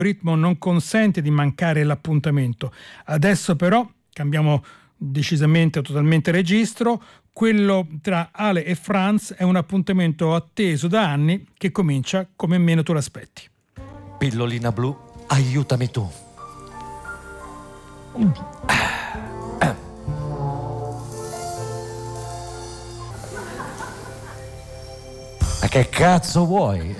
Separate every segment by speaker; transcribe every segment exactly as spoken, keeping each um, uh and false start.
Speaker 1: Il ritmo non consente di mancare l'appuntamento. Adesso però cambiamo decisamente, totalmente registro. Quello tra Ale e Franz è un appuntamento atteso da anni che comincia come meno tu l'aspetti.
Speaker 2: Pillolina blu, aiutami tu. Ma che cazzo vuoi?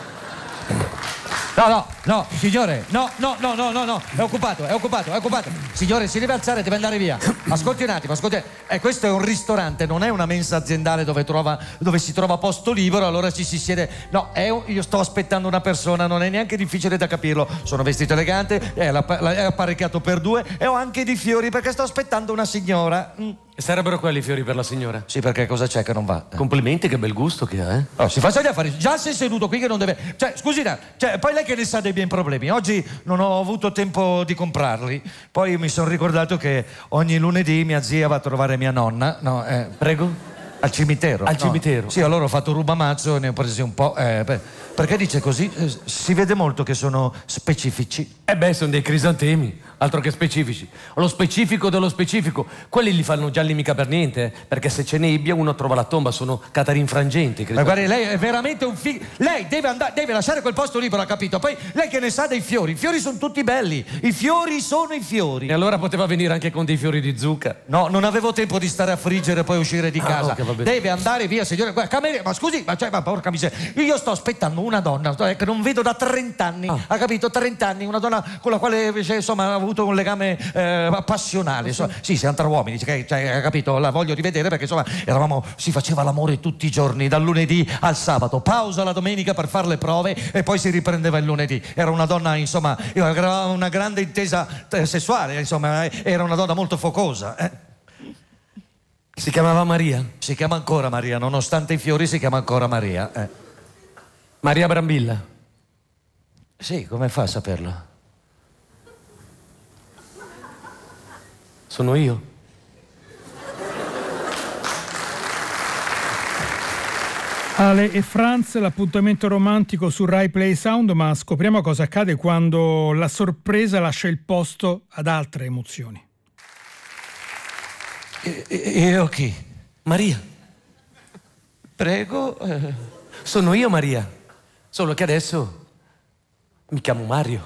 Speaker 2: No, no, no, signore, no, no, no, no, no, no, è occupato, è occupato, è occupato. Signore, si deve alzare, deve andare via. Ascolti un attimo, ascolti. Eh, questo è un ristorante, non è una mensa aziendale dove, trova, dove si trova posto libero, allora ci si siede. No, è un, io sto aspettando una persona, non è neanche difficile da capirlo. Sono vestito elegante, è, la, la, è apparecchiato per due e ho anche di fiori perché sto aspettando una signora. Mm.
Speaker 3: E sarebbero quelli i fiori per la signora?
Speaker 2: Sì, perché cosa c'è che non va?
Speaker 3: Complimenti, che bel gusto che ha, eh?
Speaker 2: Oh, si faccia gli affari, già sei seduto qui che non deve. Cioè, scusi, cioè, poi lei che ne sa dei miei problemi. Oggi non ho avuto tempo di comprarli. Poi mi sono ricordato che ogni lunedì mia zia va a trovare mia nonna. No, eh,
Speaker 3: prego?
Speaker 2: Al cimitero.
Speaker 3: Al
Speaker 2: no.
Speaker 3: cimitero?
Speaker 2: Sì, allora ho fatto rubamazzo e ne ho presi un po'. Eh, beh, perché dice così? Eh, si vede molto che sono specifici.
Speaker 3: Eh beh, sono dei crisantemi, altro che specifici. Lo specifico dello specifico. Quelli li fanno gialli mica per niente, eh, perché se c'è nebbia uno trova la tomba, sono catarinfrangenti.
Speaker 2: Ma guardi, lei è veramente un figo. Lei deve andare, deve lasciare quel posto libero, ha capito? Poi lei che ne sa dei fiori? I fiori sono tutti belli. I fiori sono i fiori.
Speaker 3: E allora poteva venire anche con dei fiori di zucca.
Speaker 2: No, non avevo tempo di stare a friggere e poi uscire di casa.
Speaker 3: Ah, okay,
Speaker 2: deve andare via, signore. Guarda, cameriere, ma scusi, ma, cioè, ma porca miseria. Io sto aspettando una donna che non vedo da trent'anni. Ah. Ha capito? trent'anni, una donna con la quale invece, insomma, ho avuto un legame eh, passionale. Insomma, sì, siamo tra uomini, cioè, ha capito? La voglio rivedere perché insomma eravamo, si faceva l'amore tutti i giorni, dal lunedì al sabato, pausa la domenica per fare le prove e poi si riprendeva il lunedì. Era una donna, insomma, aveva una grande intesa sessuale, insomma, era una donna molto focosa. Eh.
Speaker 3: Si chiamava Maria?
Speaker 2: Si chiama ancora Maria, nonostante i fiori si chiama ancora Maria. Eh.
Speaker 3: Maria Brambilla?
Speaker 2: Sì, come fa a saperlo?
Speaker 3: Sono io.
Speaker 1: Ale e Franz, l'appuntamento romantico su Rai Play Sound, ma scopriamo cosa accade quando la sorpresa lascia il posto ad altre emozioni.
Speaker 2: E, e, io chi?
Speaker 3: Maria.
Speaker 2: Prego. Eh.
Speaker 3: Sono io Maria, solo che adesso mi chiamo Mario.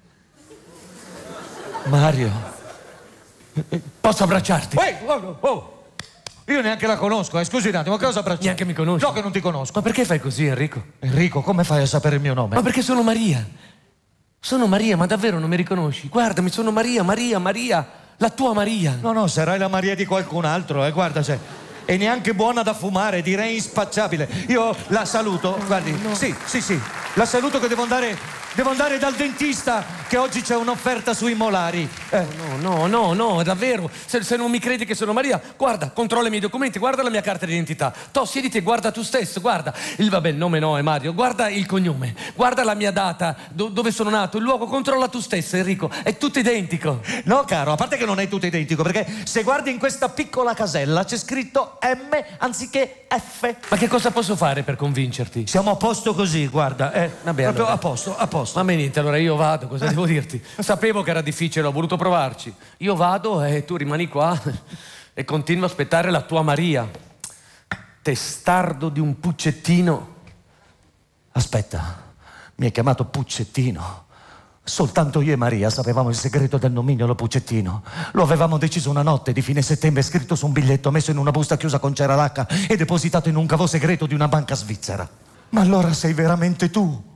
Speaker 2: Mario.
Speaker 3: Posso abbracciarti?
Speaker 2: Ehi, oh, oh. Io neanche la conosco, eh. Scusi un attimo, ma cosa abbracciare?
Speaker 3: Neanche mi conosci?
Speaker 2: No, che non ti conosco.
Speaker 3: Ma perché fai così, Enrico?
Speaker 2: Enrico, come fai a sapere il mio nome?
Speaker 3: Ma perché sono Maria. Sono Maria, ma davvero non mi riconosci? Guardami, sono Maria, Maria, Maria, la tua Maria.
Speaker 2: No, no, sarai la Maria di qualcun altro, eh. Guarda, cioè, è neanche buona da fumare, direi inspacciabile. Io la saluto, guardi, no. sì, sì, sì, la saluto che devo andare... Devo andare dal dentista, che oggi c'è un'offerta sui molari. Eh.
Speaker 3: No, no, no, no, davvero. Se, se non mi credi che sono Maria, guarda, controlla i miei documenti, guarda la mia carta d'identità. To, siediti e guarda tu stesso, guarda. Il, vabbè, il nome no, è Mario. Guarda il cognome, guarda la mia data, do, dove sono nato, il luogo, controlla tu stesso, Enrico. È tutto identico.
Speaker 2: No, caro, a parte che non è tutto identico, perché se guardi in questa piccola casella c'è scritto M anziché F.
Speaker 3: Ma che cosa posso fare per convincerti?
Speaker 2: Siamo a posto così, guarda. Eh.
Speaker 3: Vabbè,
Speaker 2: proprio
Speaker 3: allora.
Speaker 2: a posto, a posto.
Speaker 3: Ma niente, allora io vado, cosa devo dirti? Sapevo che era difficile, ho voluto provarci. Io vado e tu rimani qua e continui a aspettare la tua Maria. Testardo di un puccettino.
Speaker 2: Aspetta, mi hai chiamato Puccettino. Soltanto io e Maria sapevamo il segreto del nomignolo Puccettino. Lo avevamo deciso una notte di fine settembre, scritto su un biglietto, messo in una busta chiusa con cera lacca e depositato in un cavò segreto di una banca svizzera. Ma allora sei veramente tu?